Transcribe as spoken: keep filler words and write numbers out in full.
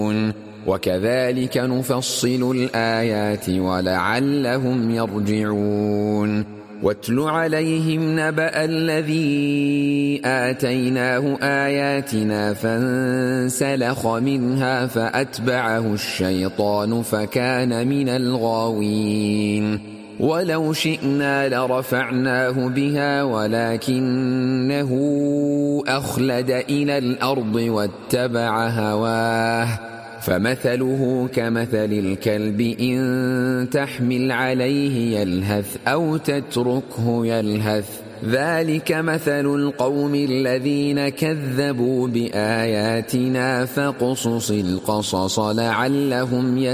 وكذلك نفصل الآيات ولعلهم يرجعون واتل عليهم نبأ الذي آتيناه آياتنا فانسلخ منها فأتبعه الشيطان فكان من الغاوين ولو شئنا لرفعناه بها ولكنه أخلد إلى الأرض واتبع هواه فمثله كمثل الكلب إن تحمل عليه يلهث أو تتركه يلهث ذلك مثل القوم الذين كذبوا بآياتنا فاقصص القصص لعلهم يتقون